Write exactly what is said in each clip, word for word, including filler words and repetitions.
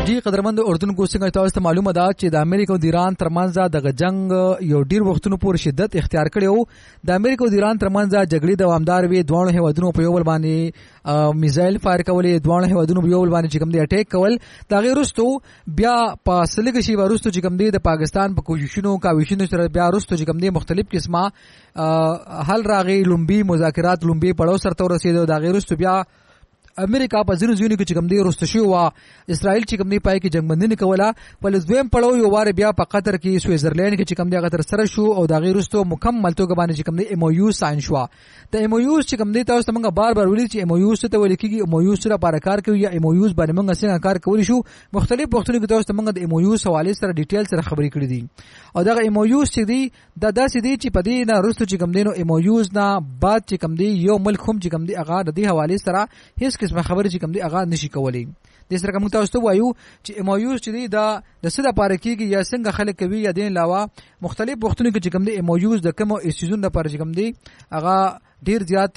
جی قدرمند اردوونکو څنګه تاسو ته معلومه ده چې د امریکا او د ایران ترمنځ د جنگ یو ډیر وختونو پورې شدت اختیار کړی وو. د امریکا او د ایران ترمنځ جګړې دوامدار وي. دوه هیوادونو په یو بل باندې میزایل فایر کولې، دوه هیوادونو په یو بل باندې چې کوم دی اٹیک کول. دا غیر وروستو بیا په سلګ شي وروستو چې کوم دی د پاکستان په کوششونو کاوشونو سره بیا وروستو چې کوم دی مختلف قسمه حل راغی، لومبي مذاکرات لومبي پړاو سره ورسېدو. دا غیر وروستو بیا امریکا په ځینو ځینو کې چې کوم دی وروسته شوی وه، اسرائیل چې کوم دی پای کې جنګبندي کوله. په دویم پړاو یو وار بیا په قطر کې سویزرلینډ کې چې کوم دی هغه تر سره شو او د هغې وروستو مکمل توګه باندې چې کوم دی ایم او یو ساین شوه. د ایم او یوز چې کوم دی تاسو ته موږ بار بار ویلي چې ایم او یوز څه ته ویل کېږي، ایم او یوز څه لپاره کار کوي یا ایم او یوز باندې موږ څنګه کار کولی شو. مختلف وختونو کې تاسو ته موږ د ایم او یوز حوالې سره ډیټیل سره خبرې کړې دي. او دغه ایم او یوز چې دی دا داسې دی چې په دې نه وروسته چې کوم دی نو ایم او یوز نه بعد چې کوم دی یو ملک هم چې کوم دی هغه د دې حوالې سره هیڅ قسمه خبرې چې کوم دی هغه نشي کولی. د سره کوم تاسو ته وایو چې ایم او یو چې دی دا د څه لپاره کېږي یا څنګه خلک کوي، یا دین علاوه مختلف وختونو کې چې کوم دی ایم او یو د کوم ایشوزونو لپاره چې کوم دی هغه ډیر زیات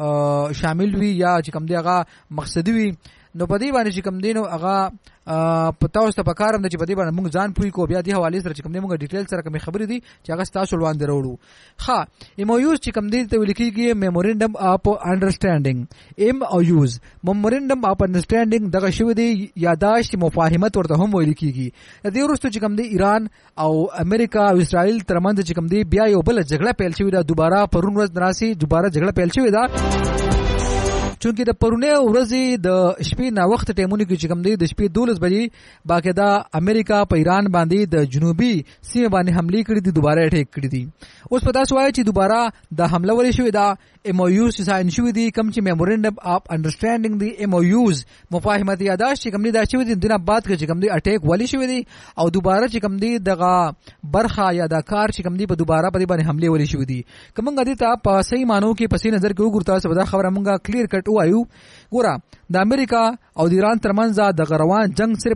شامل وي یا چې کوم دی هغه مقصدي وي. نو په دې باندې چې کوم دی نو هغه په تاسو ته پکارم چې په دې باندې موږ ځان پوي کو بیا دې حواله سره چې کوم دی موږ ډیټیل سره کوم خبرې دي چې هغه تاسو وړاندې راوړو. ها ایم او یو چې کوم دی ته ویل کېږي میمورندم اف انډرستانډینګ. ایم او یو میمورندم اف انډرستانډینګ دغه شوی دی یاداشت مفاهمت ورته هم ویل کېږي. د دې وروسته چې کوم دی ایران او امریکا او اسرائیل ترمنځ چې کوم دی بیا یو بل جګړه پیل شوې ده. دوباره پرون ورځ دراسي دوباره جګړه پیل شوې ده. چونکه د پرونه ورځې د شپې نا وخت ټیمونو کې چې کوم دی د شپې دولس بجې باقاعده امریکا په ایران باندې د جنوبي سیمه باندې حمله کړې دي، دوباره اٹیک کړې دي. اوس په تاسو وایي چې دوباره د حمله ولې شوې ده. ایم او یو ساين شوې دي کوم چې میمورندم اف انډرستانډینګ دی ایم او یوز مفاهمت یاداشت چې کوم دی دا شوې دي دنه بعد کې چې کوم دی اٹیک ولې شوې دي او دوباره چې کوم دی دغه برخه یا د کار چې کوم دی په دوباره په دې باندې حمله ولې شوې دي. کومه غدي ته په صحیح مانو کې پسې نظر کې وګورئ تاسو دا خبره مونږه کلیر کټ وایو. ګوره د امریکا او د ایران ترمنځ د غروان جنگ صرف